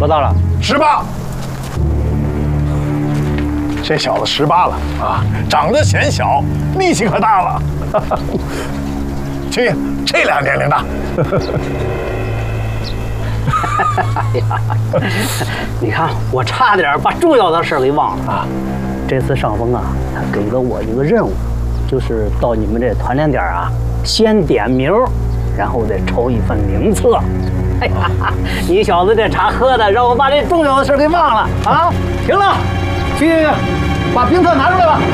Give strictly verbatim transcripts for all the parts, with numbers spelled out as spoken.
多大了？ 十八。这小子十八了啊，长得显小，力气可大了。这这俩年龄大。 哎呀，你看我差点把重要的事给忘了啊！这次上峰啊，他给了我一个任务，就是到你们这团练点啊，先点名，然后再抽一份名册。哎呀，你小子这茶喝的，让我把这重要的事给忘了啊！行了，去把名册拿出来吧。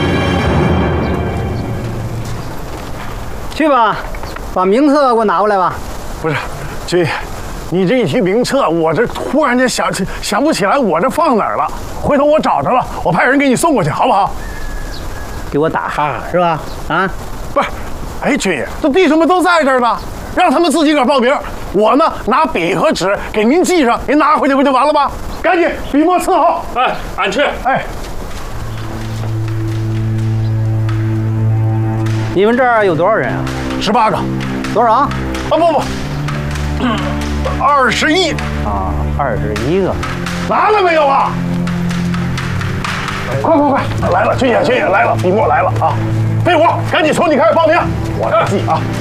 去吧，把名册给我拿过来吧。 不是，军爷，你这一提名册，我这突然间想起想不起来我这放哪儿了。回头我找着了，我派人给你送过去，好不好？ 给我打哈是吧？啊， 不是，哎，军爷，这弟兄们都在这儿呢，让他们自己个儿报名，我呢拿笔和纸给您记上，您拿回去不就完了吗？赶紧笔墨伺候。 哎，俺去。 哎， 你们这儿有多少人啊？ 十八个。 多少啊？ 啊不不，二十一。 啊，二十一个。 拿了没有啊？快快快，来了，军爷军爷来了，笔墨来了啊！废物，赶紧从你开始报名，我这记啊。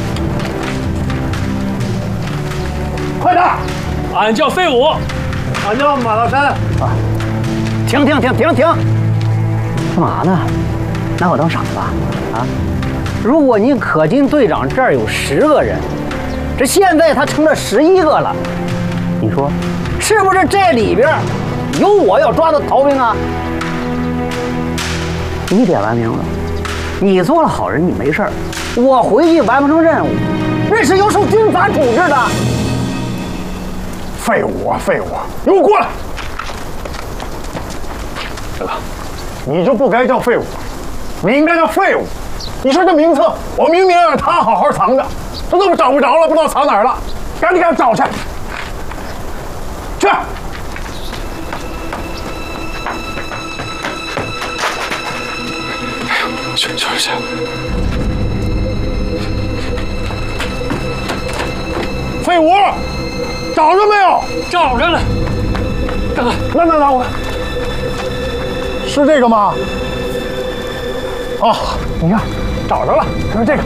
快点！ 俺叫废武， 俺叫马大山。 啊，停停停停停！干嘛呢？拿我当傻子啊？如果你可劲队长这儿有十个人，这现在他成了十一个了，你说是不是这里边有我要抓的逃兵啊？你点完名了，你做了好人，你没事儿，我回去完不成任务，那是要受军法处置的。 废物啊废物！给我过来！这个，你就不该叫废物，你应该叫废物。你说这名册，我明明让他好好藏着，这都找不着了，不知道藏哪儿了，赶紧给他找去。去！ 去去去！ 废物，找着没有？ 找着了。看看， 那那那我，是这个吗？哦，你看，找着了，就是这个。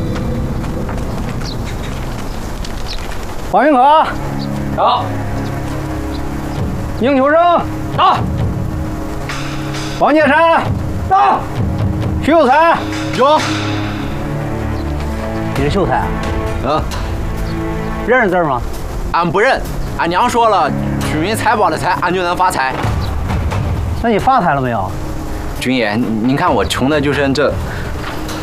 黄云可， 到。 宁秋生， 到。 王建山，到。徐有才， 有。 你是秀才啊？ 嗯。 认识字吗？ 俺不认，俺娘说了，军民财宝的财，俺就能发财。 那你发财了没有？ 军爷，您看我穷的就剩这